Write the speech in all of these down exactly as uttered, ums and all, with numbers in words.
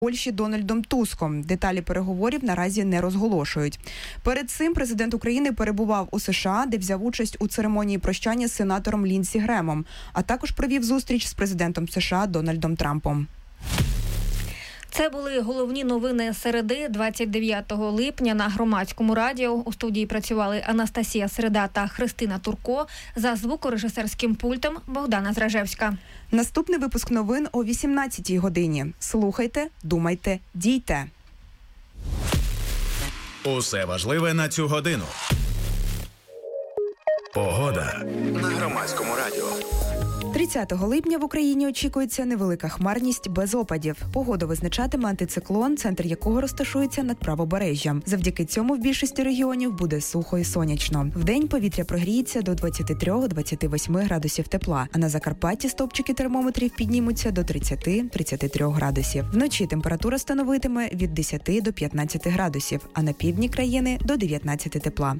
Польщі Дональдом Туском. Деталі переговорів наразі не розголошують. Перед цим президент України перебував у США, де взяв участь у церемонії прощання з сенатором Лінсі Гремом, а також провів зустріч з президентом США Дональдом Трампом. Це були головні новини середи, двадцять дев'ятого липня на Громадському радіо. У студії працювали Анастасія Середа та Христина Турко. За звукорежисерським пультом Богдана Зражевська. Наступний випуск новин о вісімнадцятій годині. Слухайте, думайте, дійте. Усе важливе на цю годину. Погода на Громадському радіо. тридцятого липня в Україні очікується невелика хмарність без опадів. Погоду визначатиме антициклон, центр якого розташується над правобережжям. Завдяки цьому в більшості регіонів буде сухо і сонячно. Вдень повітря прогріється до двадцяти трьох - двадцяти восьми градусів тепла, а на Закарпатті стовпчики термометрів піднімуться до тридцяти - тридцяти трьох градусів. Вночі температура становитиме від десяти до п'ятнадцяти градусів, а на півдні країни до дев'ятнадцяти тепла.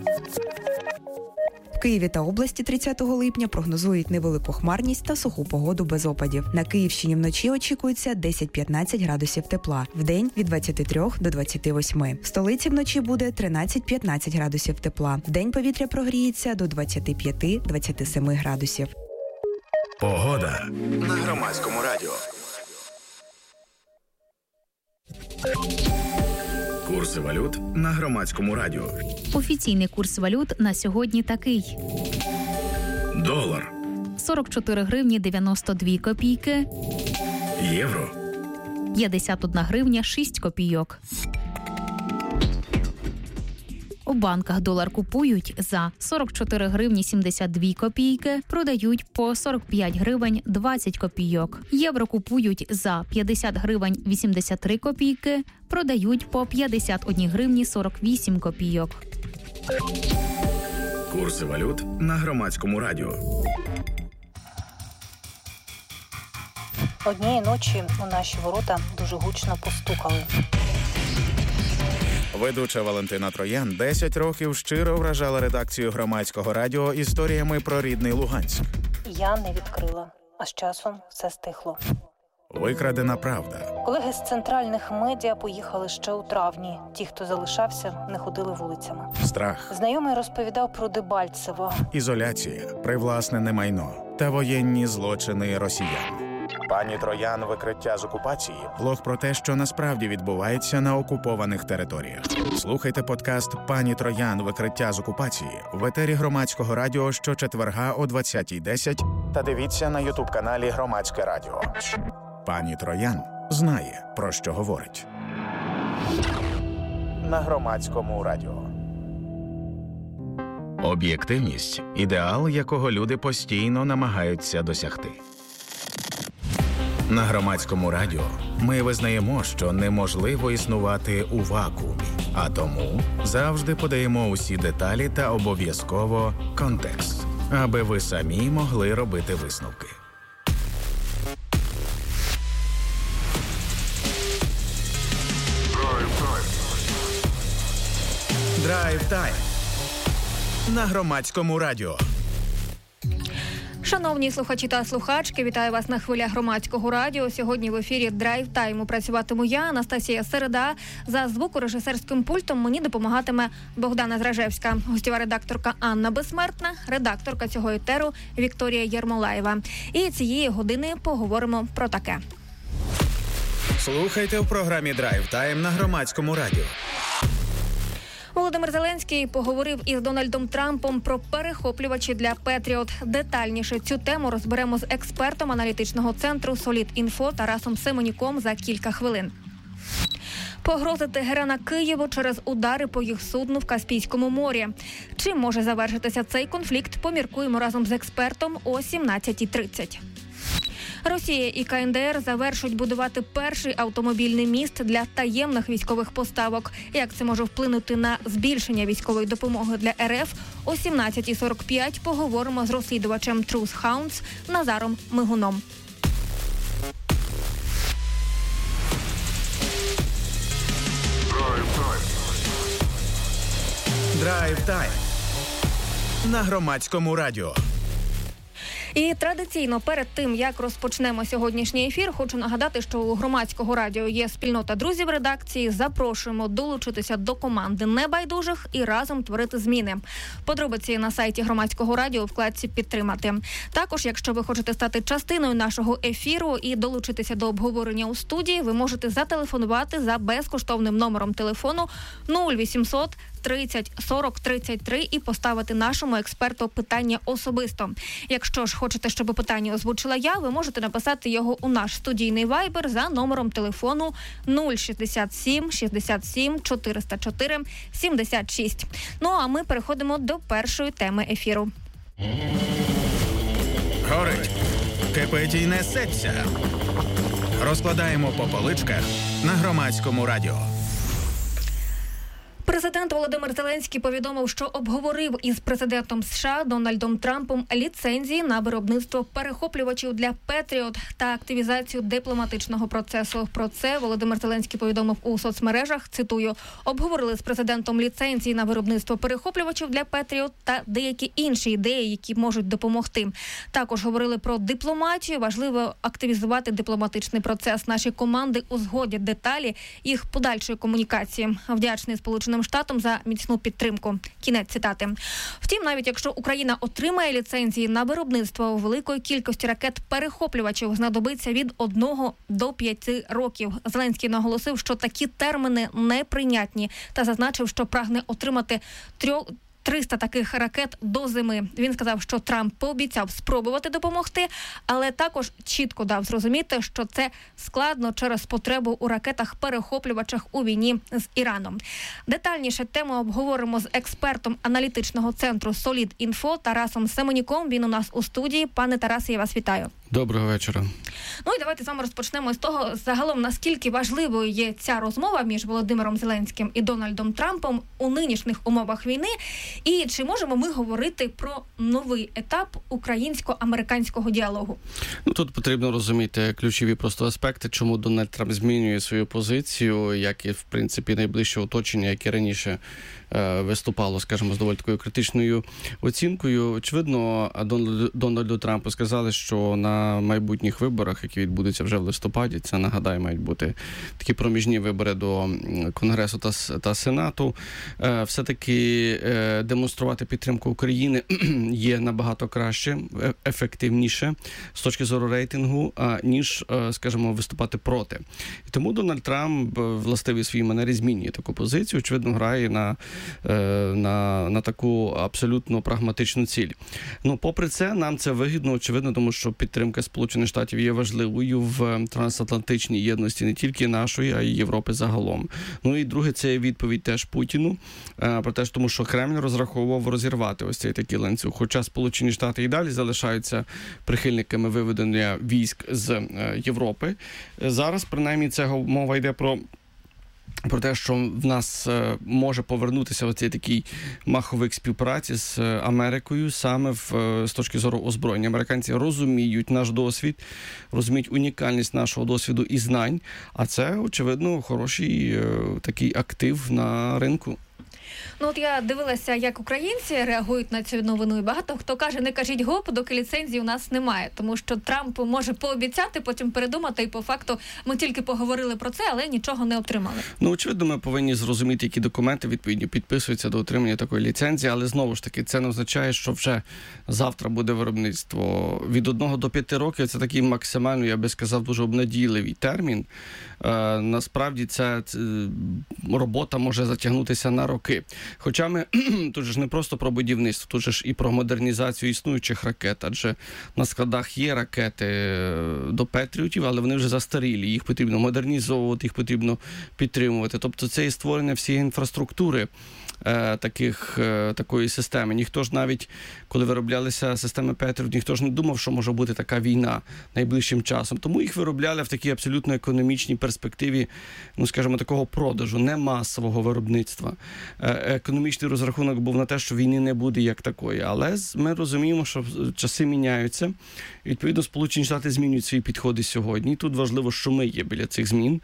В Києві та області тридцятого липня прогнозують невелику хмарність та суху погоду без опадів. На Київщині вночі очікується десять - п'ятнадцять градусів тепла, вдень від двадцяти трьох до двадцяти восьми. В столиці вночі буде тринадцять - п'ятнадцять градусів тепла, вдень повітря прогріється до двадцяти п'яти - двадцяти семи градусів. Погода на Громадському радіо. Курси валют на Громадському радіо. Офіційний курс валют на сьогодні такий. Долар. сорок чотири гривні дев'яносто дві копійки. Євро. п'ятдесят одна гривня шість копійок. У банках долар купують за сорок чотири гривні сімдесят дві копійки, продають по сорок п'ять гривень двадцять копійок. Євро купують за п'ятдесят гривень вісімдесят три копійки, продають по п'ятдесят одна гривні сорок вісім копійок. Курси валют на Громадському радіо. Однієї ночі у наші ворота дуже гучно постукали. Ведуча Валентина Троян десять років щиро вражала редакцію Громадського радіо історіями про рідний Луганськ. Я не відкрила, а з часом все стихло. Викрадена правда. Колеги з центральних медіа поїхали ще у травні. Ті, хто залишався, не ходили вулицями. Страх. Знайомий розповідав про Дебальцево. Ізоляція, привласнене майно та воєнні злочини росіян. Пані Троян «Викриття з окупації» – блог про те, що насправді відбувається на окупованих територіях. Слухайте подкаст «Пані Троян. Викриття з окупації» в етері Громадського радіо щочетверга о двадцятій десять та дивіться на ютуб-каналі Громадське радіо. Пані Троян знає, про що говорить. На Громадському радіо. Об'єктивність – ідеал, якого люди постійно намагаються досягти. На Громадському радіо ми визнаємо, що неможливо існувати у вакуумі, а тому завжди подаємо усі деталі та обов'язково контекст, аби ви самі могли робити висновки. Драйв-тайм на Громадському радіо. Шановні слухачі та слухачки, вітаю вас на хвилях Громадського радіо. Сьогодні в ефірі Драйв Тайму працюватиму я, Анастасія Середа. За звукорежисерським пультом мені допомагатиме Богдана Зражевська. Гостєва редакторка Анна Безсмертна, редакторка цього етеру Вікторія Єрмолаєва. І цієї години поговоримо про таке. Слухайте в програмі Драйв Тайм на Громадському радіо. Володимир Зеленський поговорив із Дональдом Трампом про перехоплювачі для Петріот. Детальніше цю тему розберемо з експертом аналітичного центру «Солід.Інфо» Тарасом Семенюком за кілька хвилин. Погрози Тегерана Києву через удари по їх судну в Каспійському морі. Чим може завершитися цей конфлікт, поміркуємо разом з експертом о сімнадцятій тридцять. Росія і ка ен де ер завершують будувати перший автомобільний міст для таємних військових поставок. Як це може вплинути на збільшення військової допомоги для ер еф, о сімнадцятій сорок п'ять поговоримо з розслідувачем Truth Hounds Назаром Мигуном. Драйв Тайм на Громадському радіо. І традиційно перед тим, як розпочнемо сьогоднішній ефір, хочу нагадати, що у Громадського радіо є спільнота друзів редакції. Запрошуємо долучитися до команди небайдужих і разом творити зміни. Подробиці на сайті Громадського радіо у вкладці «Підтримати». Також, якщо ви хочете стати частиною нашого ефіру і долучитися до обговорення у студії, ви можете зателефонувати за безкоштовним номером телефону нуль вісімсот тридцять сорок тридцять три і поставити нашому експерту питання особисто. Якщо ж хочете, щоб питання озвучила я, ви можете написати його у наш студійний вайбер за номером телефону нуль шістдесят сім шістдесят сім чотириста чотири сімдесят шість. Ну а ми переходимо до першої теми ефіру. Горить, кипить і несеться. Розкладаємо по поличках на Громадському радіо. Президент Володимир Зеленський повідомив, що обговорив із президентом США Дональдом Трампом ліцензії на виробництво перехоплювачів для Петріот та активізацію дипломатичного процесу. Про це Володимир Зеленський повідомив у соцмережах, цитую, обговорили з президентом ліцензії на виробництво перехоплювачів для Петріот та деякі інші ідеї, які можуть допомогти. Також говорили про дипломатію, важливо активізувати дипломатичний процес. Наші команди узгодять деталі їх подальшої комунікації. Вдячний Сполученим Штатам за міцну підтримку. Кінець цитати. Втім, навіть якщо Україна отримає ліцензії на виробництво великої кількості ракет-перехоплювачів, знадобиться від одного до п'яти років. Зеленський наголосив, що такі терміни неприйнятні та зазначив, що прагне отримати трьох триста таких ракет до зими. Він сказав, що Трамп пообіцяв спробувати допомогти, але також чітко дав зрозуміти, що це складно через потребу у ракетах-перехоплювачах у війні з Іраном. Детальніше тему обговоримо з експертом аналітичного центру «Солід.Інфо» Тарасом Семенюком. Він у нас у студії. Пане Тарасе, я вас вітаю. Доброго вечора. Ну і давайте з вами розпочнемо з того, загалом, наскільки важливою є ця розмова між Володимиром Зеленським і Дональдом Трампом у нинішніх умовах війни. І чи можемо ми говорити про новий етап українсько-американського діалогу? Ну, тут потрібно розуміти ключові просто аспекти, чому Дональд Трамп змінює свою позицію, як і, в принципі, найближче оточення, яке раніше е, виступало, скажімо, з доволі такою критичною оцінкою. Очевидно, Дональду, Дональду Трампу сказали, що на майбутніх виборах, які відбудуться вже в листопаді, це, нагадаю, мають бути такі проміжні вибори до Конгресу та, та Сенату, е, все-таки е, демонструвати підтримку України є набагато краще, ефективніше з точки зору рейтингу, ніж, скажімо, виступати проти. І тому Дональд Трамп, властивий своїй манері, змінює таку позицію, очевидно, грає на, на, на таку абсолютно прагматичну ціль. Ну, попри це, нам це вигідно, очевидно, тому що підтримка Сполучених Штатів є важливою в трансатлантичній єдності не тільки нашої, а й Європи загалом. Ну і друге, це відповідь теж Путіну, про те, тому що Кремль розраховував розірвати ось цей такий ланцюг. Хоча Сполучені Штати і далі залишаються прихильниками виведення військ з Європи. Зараз, принаймні, це мова йде про про те, що в нас е, може повернутися оцей такий маховик співпраці з Америкою саме в, з точки зору озброєння. Американці розуміють наш досвід, розуміють унікальність нашого досвіду і знань, а це, очевидно, хороший е, такий актив на ринку. Ну от я дивилася, як українці реагують на цю новину, і багато хто каже, не кажіть гоп, доки ліцензії у нас немає, тому що Трамп може пообіцяти, потім передумати, і по факту ми тільки поговорили про це, але нічого не отримали. Ну, очевидно, ми повинні зрозуміти, які документи відповідні підписуються до отримання такої ліцензії, але знову ж таки, це не означає, що вже завтра буде виробництво. Від одного до п'яти років це такий максимально, я би сказав, дуже обнадійливий термін. Е, насправді ця робота може затягнутися на роки. Хоча ми тут же ж не просто про будівництво, тут же ж і про модернізацію існуючих ракет, адже на складах є ракети до Петріотів, але вони вже застарілі, їх потрібно модернізовувати, їх потрібно підтримувати. Тобто це і створення всієї інфраструктури е, таких, е, такої системи. Ніхто ж навіть, коли вироблялися системи Петріот, ніхто ж не думав, що може бути така війна найближчим часом. Тому їх виробляли в такій абсолютно економічній перспективі, ну, скажімо, такого продажу, не масового виробництва. Економічний розрахунок був на те, що війни не буде як такої. Але ми розуміємо, що часи міняються. І, відповідно, Сполучені Штати змінюють свої підходи сьогодні. Тут важливо, що ми є біля цих змін.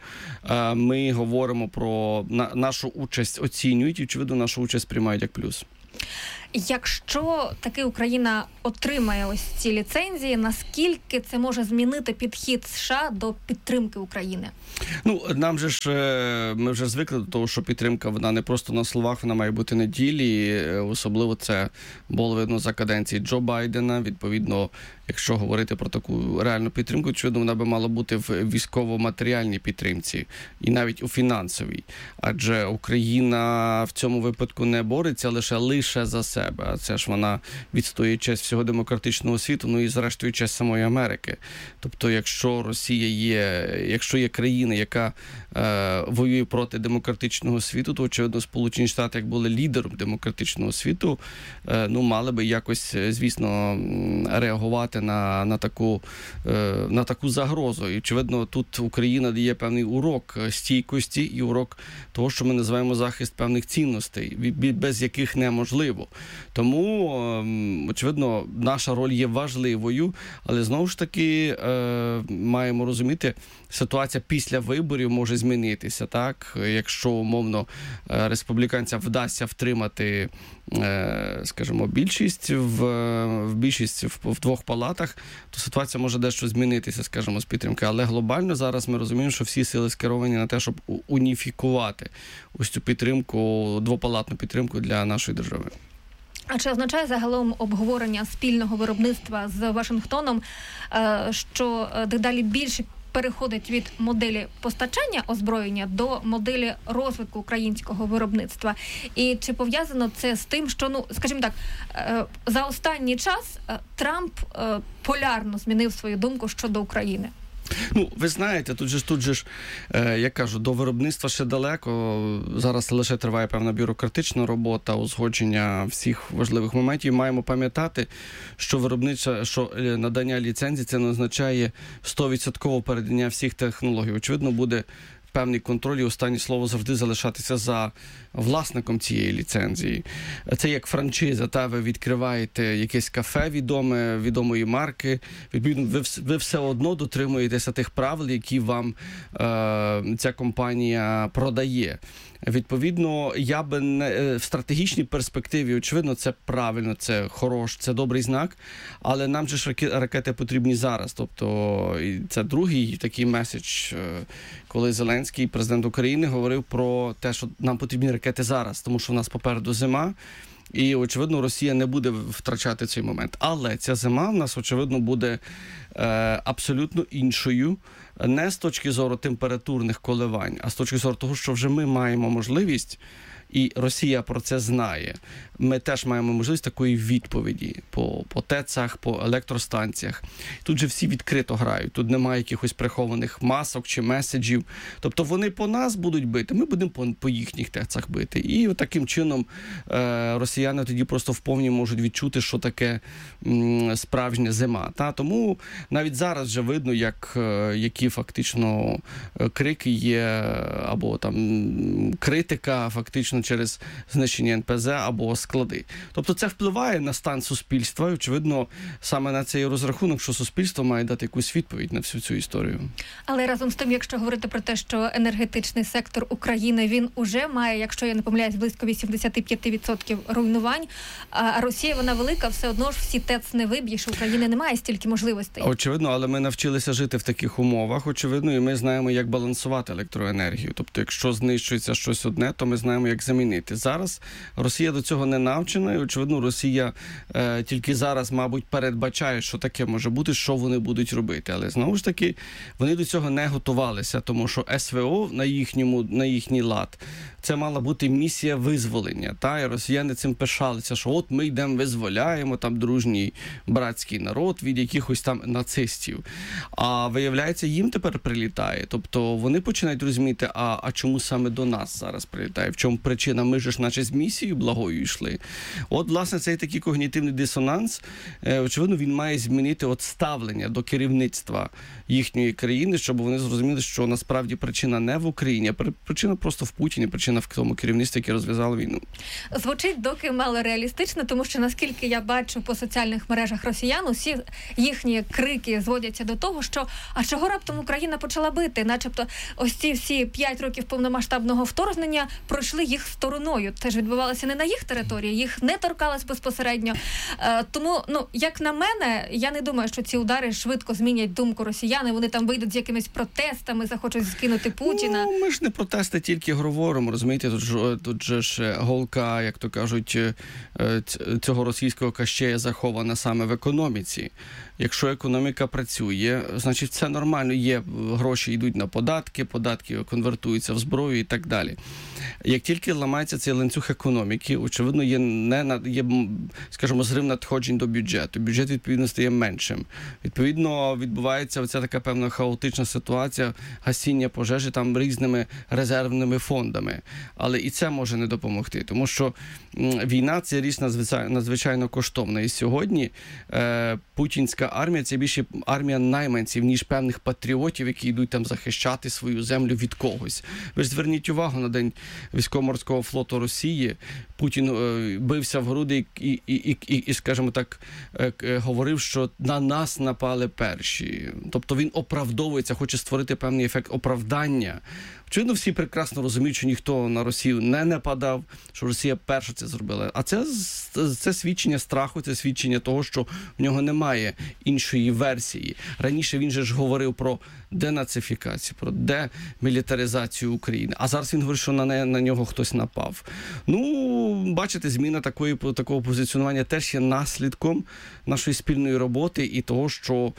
Ми говоримо про нашу участь, оцінюють і, очевидно, нашу участь приймають як плюс. Якщо таки Україна отримає ось ці ліцензії, наскільки це може змінити підхід США до підтримки України? Ну, нам же ж, ми вже звикли до того, що підтримка, вона не просто на словах, вона має бути на ділі. Особливо це було видно за каденції Джо Байдена. Відповідно, якщо говорити про таку реальну підтримку, очевидно, вона би мала бути в військово-матеріальній підтримці і навіть у фінансовій. Адже Україна в цьому випадку не бореться лише лише за себе, а це ж вона відстоює честь всього демократичного світу, ну і зрештою честь самої Америки. Тобто, якщо Росія є, якщо є країна, яка е, воює проти демократичного світу, то, очевидно, Сполучені Штати, як були лідером демократичного світу, е, ну, мали би якось, звісно, реагувати на, на, таку, е, на таку загрозу. І, очевидно, тут Україна дає певний урок стійкості і урок того, що ми називаємо захист певних цінностей, без яких неможливо. Тому, очевидно, наша роль є важливою, але, знову ж таки, е, маємо розуміти, ситуація після виборів може змінитися, так? Якщо, умовно, республіканцям вдасться втримати, скажімо, більшість в, в більшість в, в двох палатах, то ситуація може дещо змінитися, скажімо, з підтримки. Але глобально зараз ми розуміємо, що всі сили скеровані на те, щоб уніфікувати ось цю підтримку, двопалатну підтримку для нашої держави. А чи означає загалом обговорення спільного виробництва з Вашингтоном, що дедалі більше переходить від моделі постачання озброєння до моделі розвитку українського виробництва? І чи пов'язано це з тим, що, ну, скажімо так, за останній час Трамп полярно змінив свою думку щодо України? Ну, ви знаєте, тут же ж, тут же ж, е, я кажу, до виробництва ще далеко. Зараз лише триває певна бюрократична робота, узгодження всіх важливих моментів. Маємо пам'ятати, що виробнича, що надання ліцензії це не означає сто відсотків передання всіх технологій. Очевидно, буде певний контроль і останнє слово завжди залишатися за власником цієї ліцензії. Це як франшиза, та ви відкриваєте якесь кафе відоме, відомої марки, відповідно, ви, ви все одно дотримуєтеся тих правил, які вам е, ця компанія продає. Відповідно, я би не, в стратегічній перспективі, очевидно, це правильно, це хорош, це добрий знак, але нам же ж ракети потрібні зараз. Тобто, це другий такий меседж, коли Зеленський, президент України, говорив про те, що нам потрібні ракети зараз, тому що в нас попереду зима, і, очевидно, Росія не буде втрачати цей момент. Але ця зима в нас, очевидно, буде е, абсолютно іншою, не з точки зору температурних коливань, а з точки зору того, що вже ми маємо можливість, і Росія про це знає. Ми теж маємо можливість такої відповіді по, по ТЕЦах, по електростанціях. Тут же всі відкрито грають, тут немає якихось прихованих масок чи меседжів. Тобто вони по нас будуть бити, ми будемо по, по їхніх ТЕЦах бити. І таким чином е, росіяни тоді просто вповні можуть відчути, що таке м, справжня зима. Та? Тому навіть зараз вже видно, як, е, які фактично крики є, або там критика фактично через знищення ен пе зет або склади. Тобто це впливає на стан суспільства, і, очевидно, саме на цей розрахунок, що суспільство має дати якусь відповідь на всю цю історію. Але разом з тим, якщо говорити про те, що енергетичний сектор України, він уже має, якщо я не помиляюсь, близько вісімдесят п'ять відсотків руйнувань, а Росія, вона велика, все одно ж всі ТЕЦ не виб'єш, у України немає стільки можливостей. Очевидно, але ми навчилися жити в таких умовах, очевидно, і ми знаємо, як балансувати електроенергію. Тобто, якщо знищується щось одне, то ми знаємо, як замінити. Зараз Росія до цього не навчена, і, очевидно, Росія е, тільки зараз, мабуть, передбачає, що таке може бути, що вони будуть робити. Але, знову ж таки, вони до цього не готувалися, тому що ес ве о на їхньому, на їхній лад, це мала бути місія визволення. Та? І росіяни цим пишалися, що от ми йдемо, визволяємо там дружній братський народ від якихось там нацистів. А виявляється, їм тепер прилітає. Тобто вони починають розуміти, а, а чому саме до нас зараз прилітає? В чому причина? Ми ж наче з місією благою йшли. От, власне, цей такий когнітивний дисонанс, е, очевидно, він має змінити от ставлення до керівництва їхньої країни, щоб вони зрозуміли, що насправді причина не в Україні, а причина просто в Путіні, причина в тому керівництві, яке розв'язало війну. Звучить доки мало реалістично, тому що, наскільки я бачу по соціальних мережах росіян, усі їхні крики зводяться до того, що а чого раптом Україна почала бити? Начебто ось ці всі п'ять років повномасштабного вторгнення пройшли їх їх стороною. Це ж відбувалося не на їх території, їх не торкалось безпосередньо. Е, тому, ну, як на мене, я не думаю, що ці удари швидко змінять думку росіян, вони там вийдуть з якимись протестами, захочуть скинути Путіна. Ну, ми ж не протести тільки говоримо, розумієте, тут ж, тут же ж голка, як то кажуть, цього російського кащея захована саме в економіці. Якщо економіка працює, значить все нормально, є гроші йдуть на податки, податки конвертуються в зброю і так далі. Як тільки ламається цей ланцюг економіки, очевидно, є, не, є, скажімо, зрив надходжень до бюджету. Бюджет, відповідно, стає меншим. Відповідно, відбувається оця така певна хаотична ситуація гасіння пожежі там різними резервними фондами. Але і це може не допомогти, тому що війна – це річ надзвичайно, надзвичайно коштовна. І сьогодні е, путінська армія – це більше армія найманців, ніж певних патріотів, які йдуть там захищати свою землю від когось. Ви ж зверніть увагу на день військово-морського флоту Росії. Путін е, бився в груди і, і, і, і, і скажімо так, е, е, говорив, що на нас напали перші. Тобто він оправдовується, хоче створити певний ефект оправдання. Очевидно, всі прекрасно розуміють, що ніхто на Росію не нападав, що Росія перша це зробила. А це, це свідчення страху, це свідчення того, що в нього немає іншої версії. Раніше він же ж говорив про денацифікацію, про демілітаризацію України. А зараз він говорить, що на, не, на нього хтось напав. Ну, бачите, зміна такої, такого позиціонування теж є наслідком нашої спільної роботи і того, що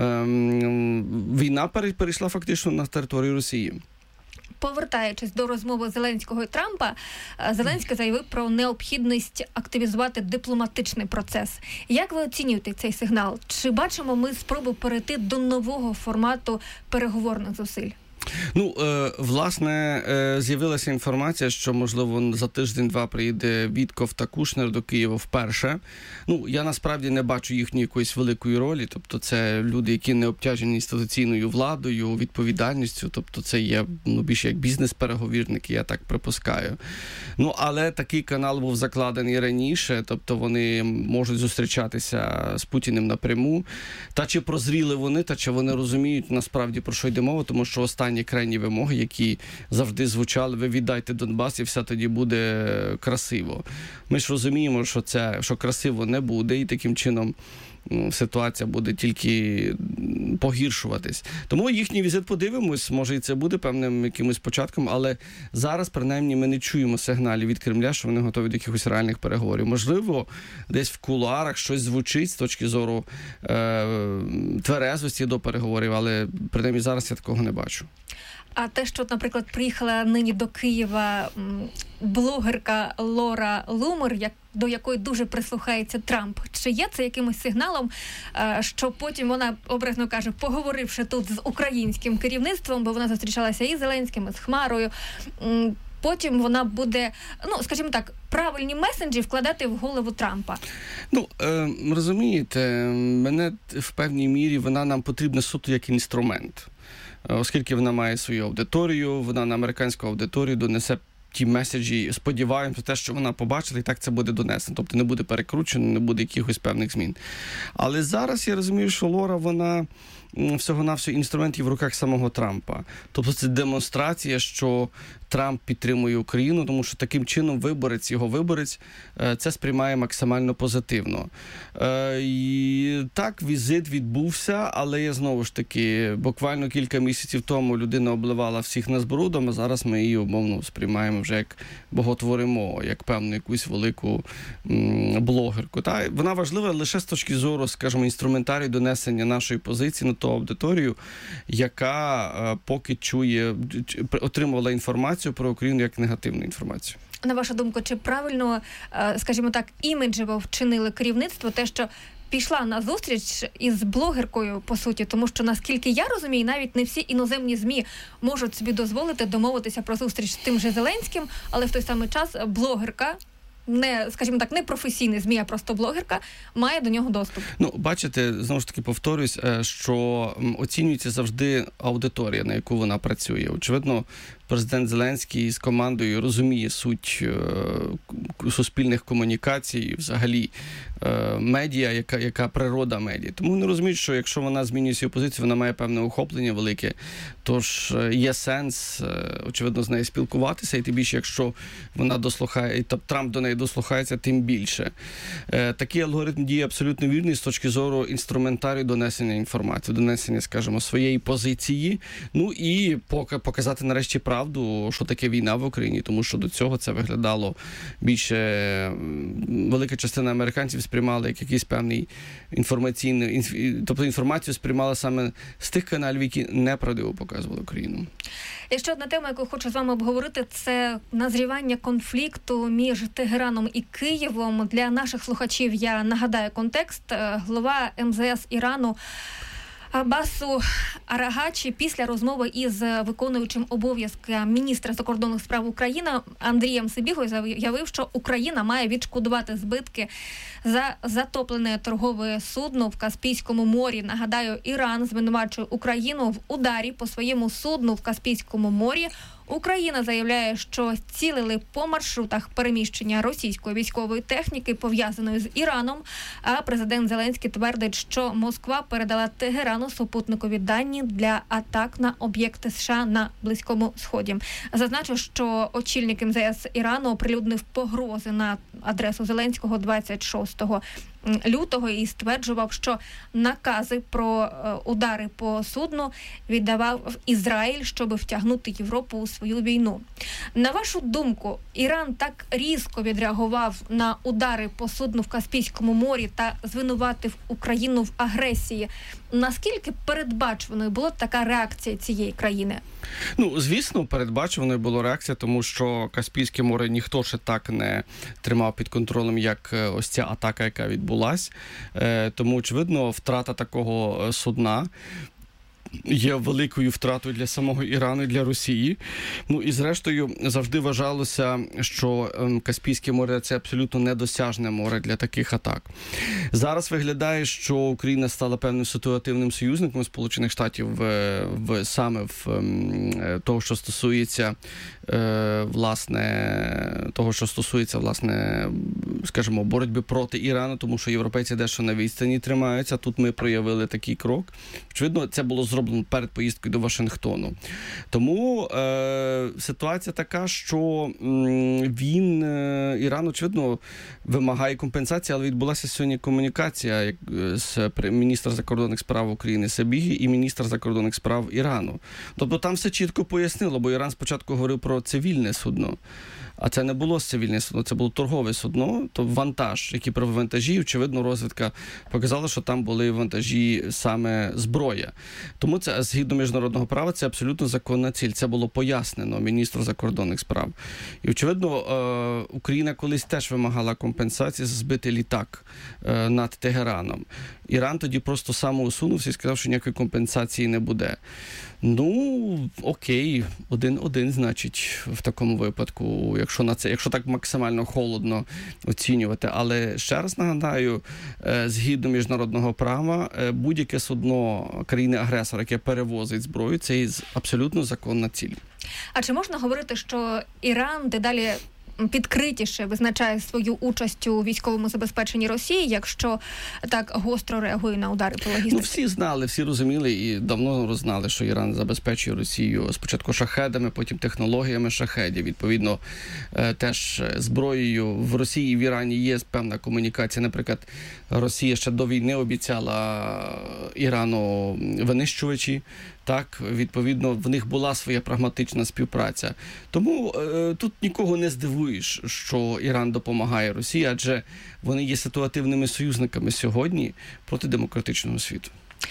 ем, війна перейшла фактично на територію Росії. Повертаючись до розмови Зеленського і Трампа, Зеленський заявив про необхідність активізувати дипломатичний процес. Як ви оцінюєте цей сигнал? Чи бачимо ми спробу перейти до нового формату переговорних зусиль? Ну, е, власне, е, з'явилася інформація, що, можливо, за тиждень-два приїде Вітков та Кушнер до Києва вперше. Ну, я насправді не бачу їхньої якоїсь великої ролі, тобто це люди, які не обтяжені інституційною владою, відповідальністю, тобто це є, ну, більше як бізнес-переговірники, я так припускаю. Ну, але такий канал був закладений раніше, тобто вони можуть зустрічатися з Путіним напряму. Та чи прозріли вони, та чи вони розуміють насправді, про що йде мова, тому що останні крайні вимоги, які завжди звучали: ви віддайте Донбас і все тоді буде красиво. Ми ж розуміємо, що це, що красиво не буде, і таким чином ну, ситуація буде тільки погіршуватись. Тому їхній візит подивимось, може і це буде певним якимось початком, але зараз, принаймні, ми не чуємо сигналів від Кремля, що вони готові до якихось реальних переговорів. Можливо, десь в кулуарах щось звучить з точки зору е- тверезості до переговорів, але принаймні зараз я такого не бачу. А те, що, наприклад, приїхала нині до Києва блогерка Лора Лумер, як, до якої дуже прислухається Трамп, чи є це якимось сигналом, що потім вона, образно каже, поговоривши тут з українським керівництвом, бо вона зустрічалася і з Зеленським, і з Хмарою, потім вона буде, ну, скажімо так, правильні месенджі вкладати в голову Трампа? Ну, е, розумієте, мене в певній мірі вона нам потрібна суто як інструмент. Оскільки вона має свою аудиторію, вона на американську аудиторію донесе ті меседжі, сподіваємося, те, що вона побачила, і так це буде донесено. Тобто не буде перекручено, не буде якихось певних змін. Але зараз я розумію, що Лора, вона всього-навсього інструментів в руках самого Трампа. Тобто це демонстрація, що Трамп підтримує Україну, тому що таким чином виборець, його виборець, це сприймає максимально позитивно. І так, візит відбувся, але я знову ж таки, буквально кілька місяців тому людина обливала всіх нас брудом, а зараз ми її умовно сприймаємо вже як боготворимо, як певну якусь велику м, блогерку. Та, вона важлива лише з точки зору, скажімо, інструментарію донесення нашої позиції на ту аудиторію, яка е, поки чує, отримувала інформацію про Україну як негативну інформацію. На вашу думку, чи правильно, скажімо так, іміджево вчинили керівництво те, що пішла на зустріч із блогеркою, по суті, тому що, наскільки я розумію, навіть не всі іноземні ЗМІ можуть собі дозволити домовитися про зустріч з тим же Зеленським, але в той самий час блогерка, не, скажімо так, не професійний ЗМІ, а просто блогерка, має до нього доступ. Ну, бачите, знову ж таки повторюсь, що оцінюється завжди аудиторія, на яку вона працює. Очевидно, президент Зеленський з командою розуміє суть суспільних комунікацій, взагалі медіа, яка, яка природа медіа. Тому вони розуміють, що якщо вона змінює свою позицію, вона має певне охоплення велике, тож є сенс, очевидно, з нею спілкуватися, і тим більше, якщо вона дослухає, і Трамп до неї дослухається, тим більше. Такий алгоритм діє абсолютно вірний з точки зору інструментарію донесення інформації, донесення, скажімо, своєї позиції, ну і показати нарешті правду, що таке війна в Україні, тому що до цього це виглядало більше, велика частина американців сприймала як якийсь певний інформаційний, тобто інформацію сприймала саме з тих каналів, які неправдиво показували Україну. І ще одна тема, яку хочу з вами обговорити, це назрівання конфлікту між Тегераном і Києвом. Для наших слухачів я нагадаю контекст. Глава ем зе ес Ірану Аббасу Арагачі після розмови із виконуючим обов'язки міністра закордонних справ України Андрієм Сибігою заявив, що Україна має відшкодувати збитки за затоплене торгове судно в Каспійському морі. Нагадаю, Іран звинувачує Україну в ударі по своєму судну в Каспійському морі. Україна заявляє, що цілили по маршрутах переміщення російської військової техніки, пов'язаної з Іраном, а президент Зеленський твердить, що Москва передала Тегерану супутникові дані для атак на об'єкти США на Близькому Сході. Зазначу, що очільник ем зе ес Ірану оприлюднив погрози на адресу Зеленського двадцять шостого лютого і стверджував, що накази про удари по судну віддавав Ізраїль, щоб втягнути Європу у свою війну. На вашу думку, Іран так різко відреагував на удари по судну в Каспійському морі та звинуватив Україну в агресії. Наскільки передбачуваною була така реакція цієї країни? Ну, звісно, передбачуваною була реакція, тому що Каспійське море ніхто ще так не тримав під контролем, як ось ця атака, яка відбулась. Тому, очевидно, втрата такого судна є великою втратою для самого Ірану і для Росії. Ну і зрештою завжди вважалося, що Каспійське море – це абсолютно недосяжне море для таких атак. Зараз виглядає, що Україна стала певним ситуативним союзником Сполучених Штатів в, в саме в того, що стосується власне того, що стосується власне, скажімо, боротьби проти Ірану, тому що європейці дещо на відстані тримаються. Тут ми проявили такий крок. Очевидно, це було зроблено перед поїздкою до Вашингтону. Тому е, ситуація така, що м, він, е, Іран, очевидно, вимагає компенсації, але відбулася сьогодні комунікація з міністра закордонних справ України Сабігі і міністра закордонних справ Ірану. Тобто там все чітко пояснило, бо Іран спочатку говорив про цивільне судно. А це не було цивільне судно, це було торгове судно, то вантаж, який про вантажі, очевидно, розвідка показала, що там були вантажі саме зброя. Тому це, згідно міжнародного права, це абсолютно законна ціль. Це було пояснено міністру закордонних справ. І, очевидно, Україна колись теж вимагала компенсації за збитий літак над Тегераном. Іран тоді просто самоусунувся і сказав, що ніякої компенсації не буде. Ну, окей, один-один, значить, в такому випадку, якщо на це, якщо так максимально холодно оцінювати. Але ще раз нагадаю, згідно міжнародного права, будь-яке судно країни-агресора, яке перевозить зброю, це абсолютно законна ціль. А чи можна говорити, що Іран дедалі підкритіше визначає свою участь у військовому забезпеченні Росії, якщо так гостро реагує на удари по логістиці? Ну, всі знали, всі розуміли і давно роззнали, що Іран забезпечує Росію спочатку шахедами, потім технологіями шахедів. Відповідно, теж зброєю в Росії і в Ірані є певна комунікація. Наприклад, Росія ще до війни обіцяла Ірану винищувачі. Так, відповідно, в них була своя прагматична співпраця. Тому е, тут нікого не здивуєш, що Іран допомагає Росії, адже вони є ситуативними союзниками сьогодні проти демократичного світу.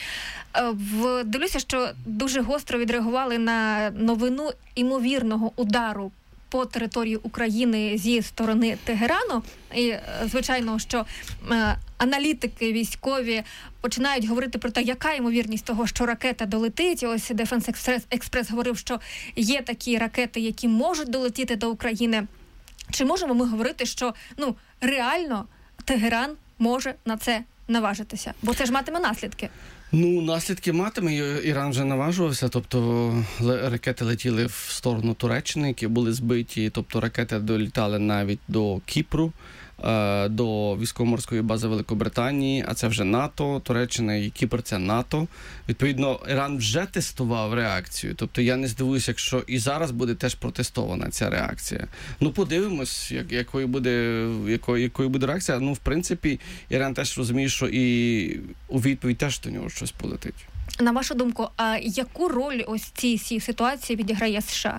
В, дивлюся, що дуже гостро відреагували на новину імовірного удару по території України зі сторони Тегерану. І, звичайно, що е, аналітики військові починають говорити про те, яка ймовірність того, що ракета долетить. Ось Defense Express, Express говорив, що є такі ракети, які можуть долетіти до України. Чи можемо ми говорити, що ну реально Тегеран може на це наважитися? Бо це ж матиме наслідки. Ну, наслідки матиме. Іран вже наважувався, тобто ракети летіли в сторону Туреччини, які були збиті, тобто ракети долітали навіть до Кіпру, до військово-морської бази Великобританії, а це вже НАТО, Туреччина і Кіпр – це НАТО. Відповідно, Іран вже тестував реакцію. Тобто я не здивуюся, якщо і зараз буде теж протестована ця реакція. Ну, подивимось, як, якою буде, якою, якою буде реакція. Ну, в принципі, Іран теж розуміє, що і у відповідь теж до нього щось полетить. На вашу думку, а яку роль ось в цій, цій ситуації відіграє США?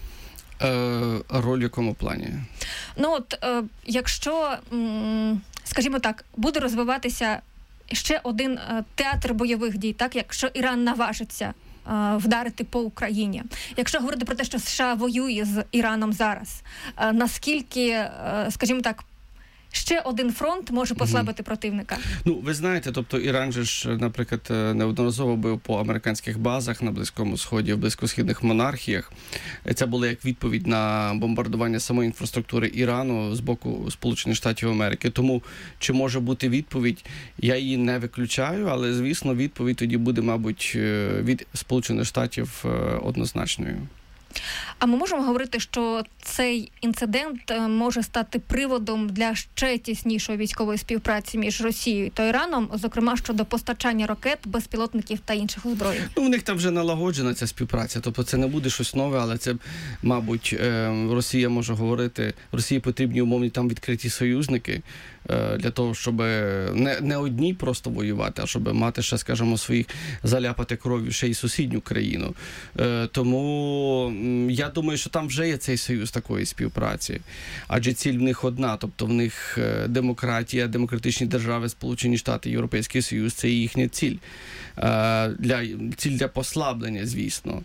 Е, роль в якому плані? Ну от, е, якщо, м, скажімо так, буде розвиватися ще один е, театр бойових дій, так, якщо Іран наважиться е, вдарити по Україні, якщо говорити про те, що США воює з Іраном зараз, е, наскільки, е, скажімо так, ще один фронт може послабити mm-hmm. противника? Ну, ви знаєте, тобто Іран же ж, наприклад, неодноразово бив по американських базах на Близькому Сході, в близькосхідних монархіях. Це було як відповідь на бомбардування самої інфраструктури Ірану з боку Сполучених Штатів Америки. Тому, чи може бути відповідь, я її не виключаю, але, звісно, відповідь тоді буде, мабуть, від Сполучених Штатів однозначною. А ми можемо говорити, що цей інцидент може стати приводом для ще тіснішої військової співпраці між Росією та Іраном, зокрема щодо постачання ракет, безпілотників та інших озброєнь? Ну, в них там вже налагоджена ця співпраця, тобто це не буде щось нове, але це, мабуть, Росія може говорити, Росії потрібні умовні там відкриті союзники для того, щоб не, не одні просто воювати, а щоб мати ще, скажімо, своїх, заляпати кров'ю ще й сусідню країну. Тому я думаю, що там вже є цей союз такої співпраці. Адже ціль в них одна, тобто в них демократія, демократичні держави, Сполучені Штати, Європейський Союз – це їхня ціль. Для, ціль для послаблення, звісно.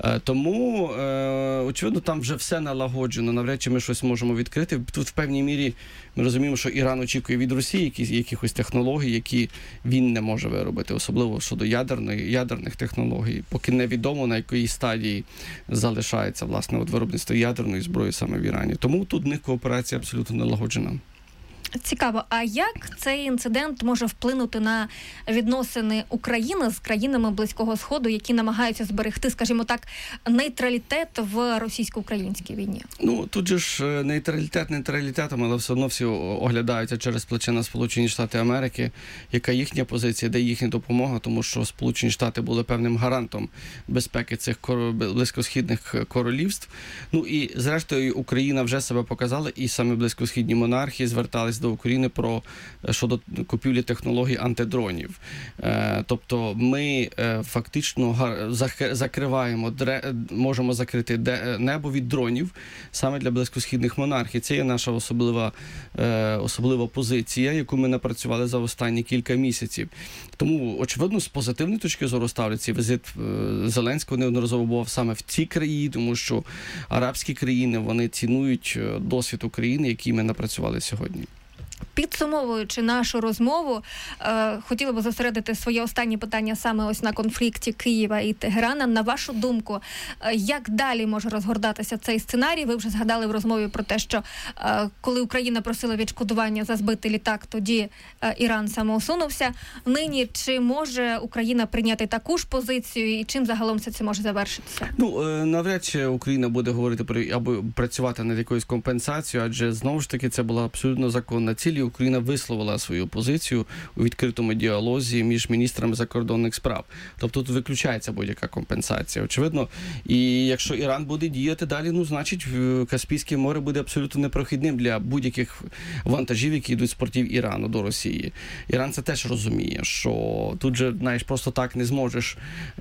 Тому, очевидно, там вже все налагоджено. Навряд чи ми щось можемо відкрити. Тут в певній мірі ми розуміємо, що Іран очікує від Росії якісь, якихось технологій, які він не може виробити, особливо щодо ядерної, ядерних технологій. Поки невідомо, на якій стадії залишається, власне, от виробництво ядерної зброї саме в Ірані. Тому тут в них кооперація абсолютно налагоджена. Цікаво, а як цей інцидент може вплинути на відносини України з країнами Близького Сходу, які намагаються зберегти, скажімо так, нейтралітет в російсько-українській війні? Ну, тут же ж нейтралітет нейтралітетом, але все одно всі оглядаються через плече на Сполучені Штати Америки, яка їхня позиція, де їхня допомога, тому що Сполучені Штати були певним гарантом безпеки цих близькосхідних королівств. Ну і, зрештою, Україна вже себе показала, і саме близькосхідні монархії звертались до України про щодо купівлі технологій антидронів. Е, тобто ми е, фактично гар, зах, закриваємо, дре, можемо закрити де, небо від дронів саме для близькосхідних монархій. Це є наша особлива, е, особлива позиція, яку ми напрацювали за останні кілька місяців. Тому, очевидно, з позитивної точки зору ставляться. Візит е, Зеленського неодноразово був саме в ці країни, тому що арабські країни, вони цінують досвід України, який ми напрацювали сьогодні. Підсумовуючи нашу розмову, е, хотіла би зосередити своє останнє питання саме ось на конфлікті Києва і Тегерана. На вашу думку, е, як далі може розгортатися цей сценарій? Ви вже згадали в розмові про те, що е, коли Україна просила відшкодування за збитий літак, тоді е, Іран самоусунувся. Нині чи може Україна прийняти таку ж позицію і чим загалом все це може завершитися? Ну, е, навряд чи Україна буде говорити про або працювати над якоюсь компенсацією, адже знову ж таки це була абсолютно законна ціль. Україна висловила свою позицію у відкритому діалозі між міністрами закордонних справ. Тобто тут виключається будь-яка компенсація, очевидно. І якщо Іран буде діяти далі, ну, значить, Каспійське море буде абсолютно непрохідним для будь-яких вантажів, які йдуть з портів Ірану до Росії. Іран це теж розуміє, що тут же, знаєш, просто так не зможеш.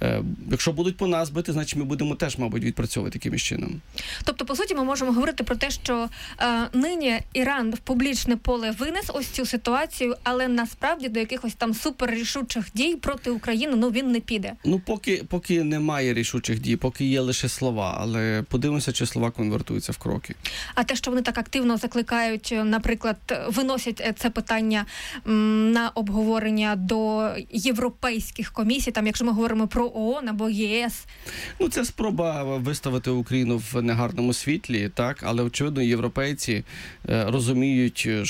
Якщо будуть по нас бити, значить ми будемо теж, мабуть, відпрацьовувати якимось чином. Тобто, по суті, ми можемо говорити про те, що е, нині Іран в публічне поле винес ось цю ситуацію, але насправді до якихось там суперрішучих дій проти України, ну, він не піде. Ну, поки, поки немає рішучих дій, поки є лише слова, але подивимося, чи слова конвертуються в кроки. А те, що вони так активно закликають, наприклад, виносять це питання м, на обговорення до європейських комісій, там, якщо ми говоримо про ООН або ЄС. Ну, це спроба виставити Україну в негарному світлі, так, але, очевидно, європейці е, розуміють, що те,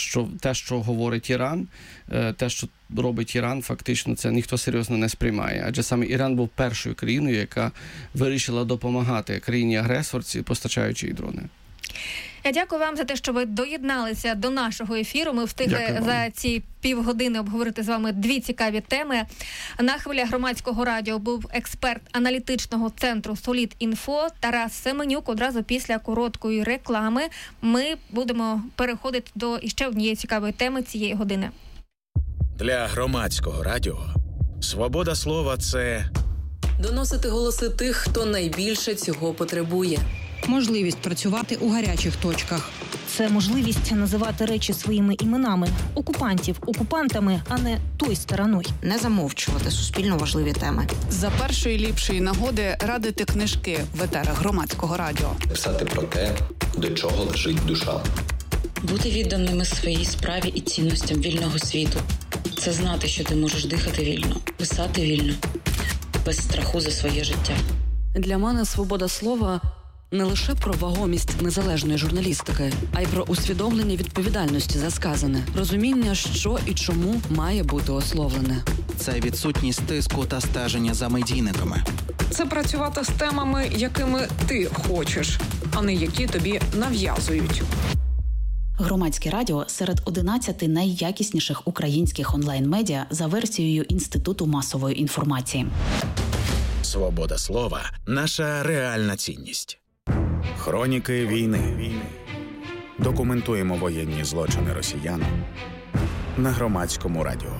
те, що говорить Іран, те, що робить Іран, фактично це ніхто серйозно не сприймає. Адже саме Іран був першою країною, яка вирішила допомагати країні-агресорці, постачаючи їй дрони. Я дякую вам за те, що ви доєдналися до нашого ефіру. Ми встигли за ці півгодини обговорити з вами дві цікаві теми. На хвилях Громадського радіо був експерт аналітичного центру «Солід Інфо» Тарас Семенюк. Одразу після короткої реклами ми будемо переходити до іще однієї цікавої теми цієї години. Для Громадського радіо свобода слова – це доносити голоси тих, хто найбільше цього потребує. Можливість працювати у гарячих точках. Це можливість називати речі своїми іменами. Окупантів окупантами, а не той стороною. Не замовчувати суспільно важливі теми. За першої ліпшої нагоди радити книжки в етерах Громадського радіо. Писати про те, до чого лежить душа. Бути відданими своїй справі і цінностям вільного світу. Це знати, що ти можеш дихати вільно, писати вільно, без страху за своє життя. Для мене свобода слова – не лише про вагомість незалежної журналістики, а й про усвідомлення відповідальності за сказане, розуміння, що і чому має бути ословлене. Це відсутність тиску та стеження за медійниками. Це працювати з темами, якими ти хочеш, а не які тобі нав'язують. Громадське радіо серед одинадцяти найякісніших українських онлайн-медіа за версією Інституту масової інформації. Свобода слова – наша реальна цінність. Хроніки війни. Документуємо воєнні злочини росіян на Громадському радіо.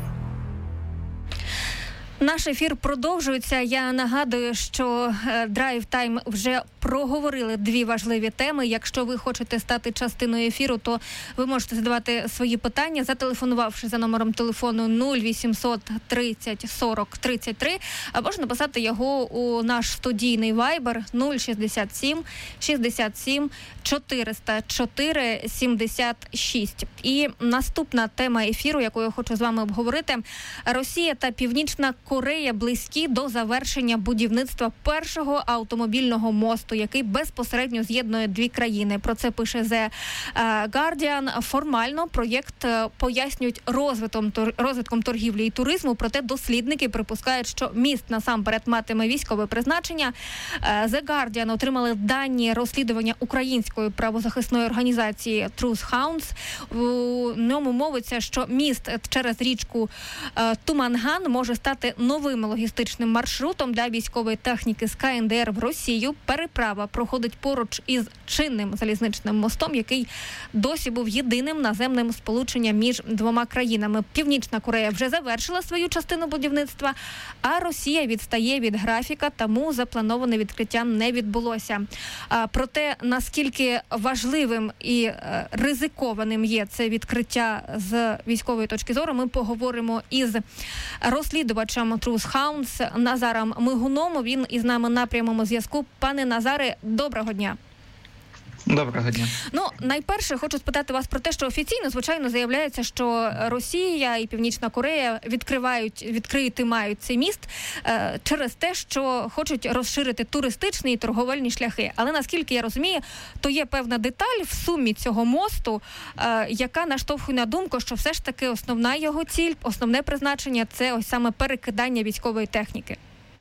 Наш ефір продовжується. Я нагадую, що Драйв Тайм вже проговорили дві важливі теми. Якщо ви хочете стати частиною ефіру, то ви можете задавати свої питання, зателефонувавши за номером телефону нуль вісімсот тридцять сорок тридцять три, або ж написати його у наш студійний вайбер нуль шістдесят сім шістдесят сім чотириста чотири сімдесят шість. І наступна тема ефіру, яку я хочу з вами обговорити: Росія та Північна Корея близькі до завершення будівництва першого автомобільного мосту, який безпосередньо з'єднує дві країни. Про це пише The Guardian. Формально проєкт пояснюють розвитком, розвитком торгівлі і туризму, проте дослідники припускають, що міст насамперед матиме військове призначення. The Guardian отримали дані розслідування української правозахисної організації Truth Hounds. У ньому мовиться, що міст через річку Туманган може стати новим логістичним маршрутом для військової техніки з ка ен де ер в Росію. Переправа проходить поруч із чинним залізничним мостом, який досі був єдиним наземним сполученням між двома країнами. Північна Корея вже завершила свою частину будівництва, а Росія відстає від графіка, тому заплановане відкриття не відбулося. А, про те, наскільки важливим і е, ризикованим є це відкриття з військової точки зору, ми поговоримо із розслідувачем Truth Hounds Назаром Мигуном. Він із нами на прямому зв'язку. Пане Назаре, доброго дня. Доброго дня. Ну, найперше, хочу спитати вас про те, що офіційно, звичайно, заявляється, що Росія і Північна Корея відкривають, відкрити мають цей міст е, через те, що хочуть розширити туристичні і торговельні шляхи. Але, наскільки я розумію, то є певна деталь в сумі цього мосту, е, яка наштовхує на думку, що все ж таки основна його ціль, основне призначення – це ось саме перекидання військової техніки.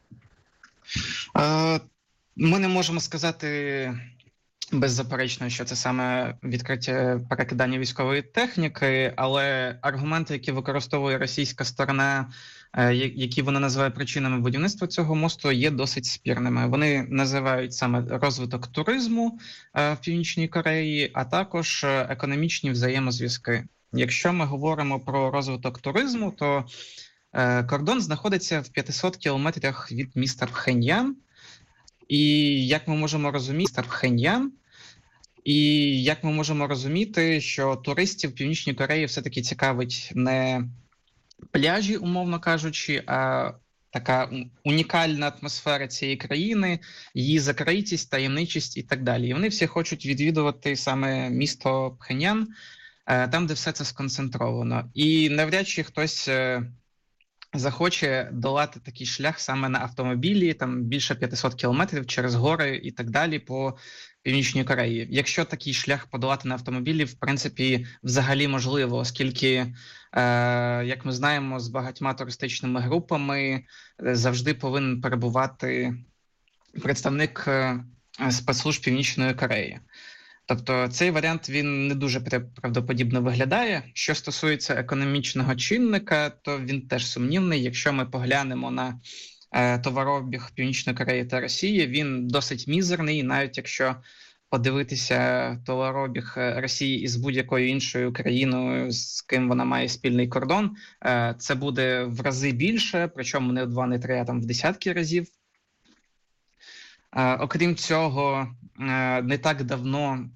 Е, ми не можемо сказати беззаперечно, що це саме відкриття перекидання військової техніки, але аргументи, які використовує російська сторона, які вона називає причинами будівництва цього мосту, є досить спірними. Вони називають саме розвиток туризму в Північній Кореї, а також економічні взаємозв'язки. Якщо ми говоримо про розвиток туризму, то кордон знаходиться в п'ятисот кілометрах від міста Пхеньян. І як ми можемо розуміти, Пхеньян, і як ми можемо розуміти, що туристів Північної Кореї все-таки цікавить не пляжі, умовно кажучи, а така унікальна атмосфера цієї країни, її закритість, таємничість і так далі. І вони всі хочуть відвідувати саме місто Пхеньян, там, де все це сконцентровано. І навряд чи хтось захоче долати такий шлях саме на автомобілі, там більше п'ятисот кілометрів через гори і так далі по Північній Кореї. Якщо такий шлях подолати на автомобілі, в принципі, взагалі можливо, оскільки, е, як ми знаємо, з багатьма туристичними групами завжди повинен перебувати представник е, спецслужб Північної Кореї. Тобто цей варіант, він не дуже правдоподібно виглядає. Що стосується економічного чинника, то він теж сумнівний. Якщо ми поглянемо на е, товарообіг Північної Кореї та Росії, він досить мізерний, навіть якщо подивитися товарообіг Росії із будь-якою іншою країною, з ким вона має спільний кордон, е, це буде в рази більше, причому не в два, не три, а там в десятки разів. Окрім цього, не так давно